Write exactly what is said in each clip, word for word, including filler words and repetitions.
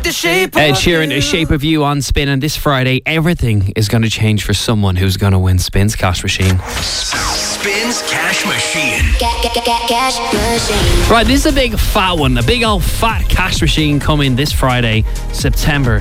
the shape of Ed Sheeran, you. A Shape of You on Spin, and this Friday everything is going to change for someone who's going to win Spin's cash machine. Spin's cash machine. Get, get, get, get, cash machine. Right, this is a big fat one, a big old fat cash machine coming this Friday, September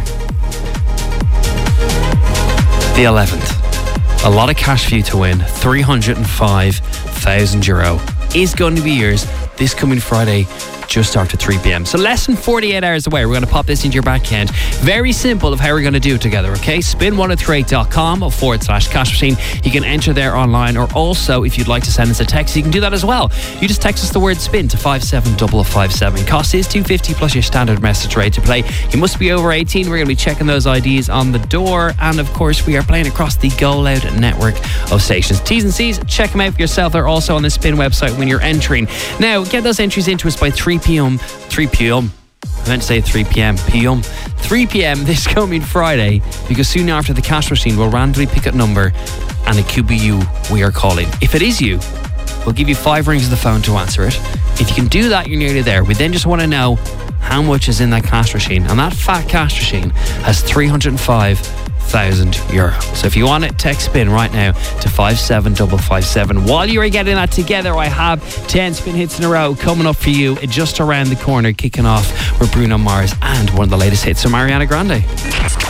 the eleventh. A lot of cash for you to win. three hundred five thousand euro is going to be yours this coming Friday, just after three p.m. So less than forty-eight hours away. We're going to pop this into your bank account. Very simple of how we're going to do it together, okay? spin one oh three eight dot com forward slash cash machine. You can enter there online, or also if you'd like to send us a text, you can do that as well. You just text us the word spin to five seven five five seven. Cost is two fifty plus your standard message rate to play. You must be over eighteen. We're going to be checking those I Ds on the door, and of course we are playing across the Go Loud network of stations. T's and C's, check them out for yourself. They're also on the Spin website when you're entering. Now get those entries into us by three p.m. three p.m. I meant to say three p.m. P M. three p.m. this coming Friday, because soon after the cash machine will randomly pick a number, and it could be you we are calling. If it is you, we'll give you five rings of the phone to answer it. If you can do that, you're nearly there. We then just want to know how much is in that cash machine, and that fat cash machine has three hundred five thousand euro. So if you want it, text spin right now to five seven five five seven. While you are getting that together, I have ten spin hits in a row coming up for you just around the corner, kicking off with Bruno Mars and one of the latest hits from Ariana Grande.